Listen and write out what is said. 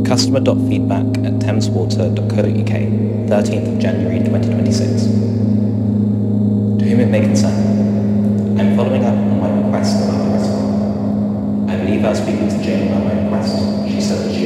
customer.feedback@thameswater.co.uk, 13th of January 2026. To whom it may concern, I'm following up on my request about the restaurant. I believe I was speaking to Jane about my request. She said that she